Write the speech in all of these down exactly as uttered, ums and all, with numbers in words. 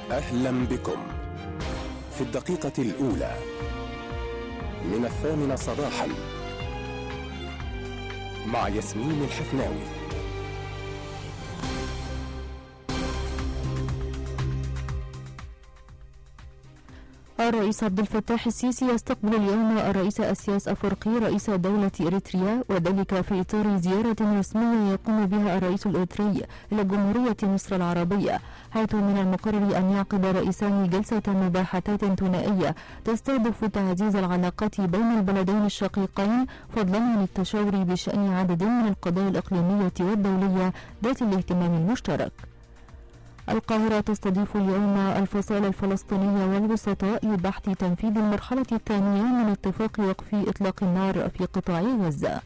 أهلا بكم في الدقيقة الأولى من الثامنة صباحا مع ياسمين الحفناوي. الرئيس عبد الفتاح السيسي يستقبل اليوم الرئيس السياس أفورقي رئيس دولة إريتريا، وذلك في إطار زيارة رسمية يقوم بها الرئيس الإريتري إلى جمهورية مصر العربية، حيث من المقرر أن يعقد الرئيسان جلسة مباحثات ثنائية تستهدف تعزيز العلاقات بين البلدين الشقيقين، فضلا عن التشاور بشأن عدد من القضايا الإقليمية والدولية ذات الاهتمام المشترك. القاهرة تستضيف اليوم الفصائل الفلسطينية والوسطاء لبحث تنفيذ المرحلة الثانية من اتفاق وقف إطلاق النار في قطاع غزة.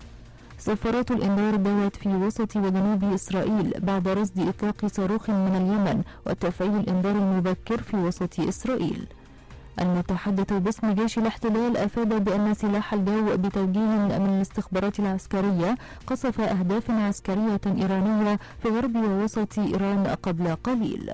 سفارات الإنذار بوت في وسط وجنوب إسرائيل بعد رصد إطلاق صاروخ من اليمن وتفعيل الإنذار المبكر في وسط إسرائيل. المتحدث باسم جيش الاحتلال أفاد بأن سلاح الجو بتوجيه من الاستخبارات العسكرية قصف أهداف عسكرية إيرانية في غرب ووسط إيران قبل قليل.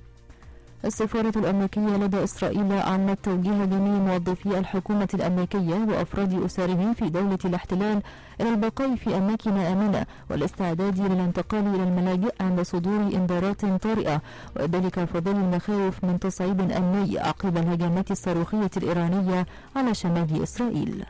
السفارة الأمريكية لدى إسرائيل أعلنت توجيه جميع موظفي الحكومة الأمريكية وأفراد أسرهم في دولة الاحتلال إلى البقاء في أماكن آمنة والاستعداد للانتقال إلى الملاجئ عند صدور إنذارات طارئة، وذلك في ظل المخاوف من تصعيد أمني عقب الهجمات الصاروخية الإيرانية على شمال إسرائيل.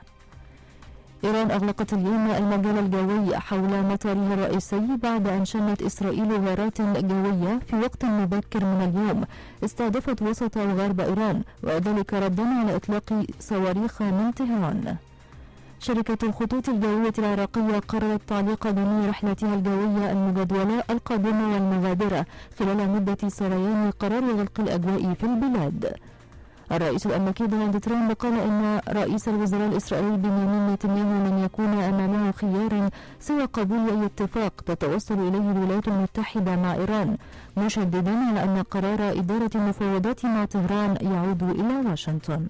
إيران أغلقت اليوم المجال الجوي حول مطارها الرئيسي بعد أن شنت إسرائيل غارات جوية في وقت مبكر من اليوم استهدفت وسط وغرب إيران، وذلك ردا على إطلاق صواريخ من طهران. شركة الخطوط الجوية العراقية قررت تعليق جميع رحلاتها الجوية المجدولة القادمة والمغادرة خلال مدة سريان قرار غلق الأجواء في البلاد. الرئيس الأمريكي دونالد ترامب قال إن رئيس الوزراء الإسرائيلي بنيامين نتنياهو لن يكون أمامه خيار سوى قبول أي اتفاق تتوصل إليه الولايات المتحدة مع إيران، مشددا على أن قرار إدارة المفاوضات مع طهران يعود إلى واشنطن.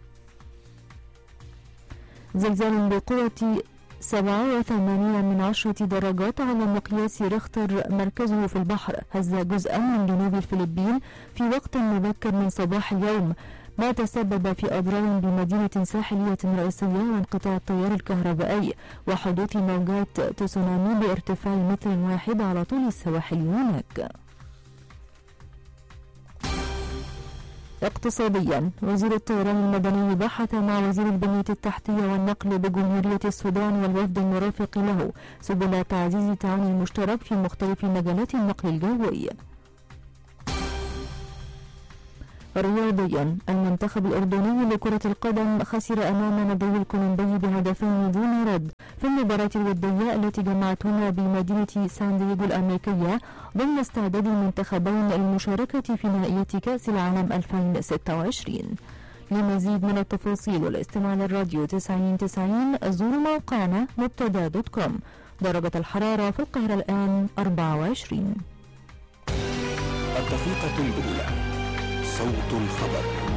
زلزال بقوة سبعة وثمانين من عشرة درجات على مقياس ريختر مركزه في البحر هز جزءا من جنوب الفلبين في وقت مبكر من صباح اليوم، ما تسبب في أضرار بمدينة ساحلية رئيسية وانقطاع التيار الكهربائي وحدوث موجات تسونامي بارتفاع متر واحد على طول السواحل هناك. اقتصاديا، وزير الطيران المدني بحث مع وزير البنية التحتية والنقل بجمهورية السودان والوفد المرافق له سبل تعزيز التعاون المشترك في مختلف مجالات النقل الجوي. رياضيا، المنتخب الأردني لكرة القدم خسر أمام نادي الكولومبي بهدفين دون رد في المباراة الودية التي جمعتهما بمدينة سان دييغو الأمريكية ضمن استعداد المنتخبين للمشاركة في نهائيات كأس العالم ألفين وستة وعشرين. لمزيد من التفاصيل والاستماع للراديو تسعين تسعين زوروا موقعنا مبتدا دوت كوم. درجة الحرارة في القاهرة الآن أربعة وعشرين. الدقيقة الأولى، صوت الخبر.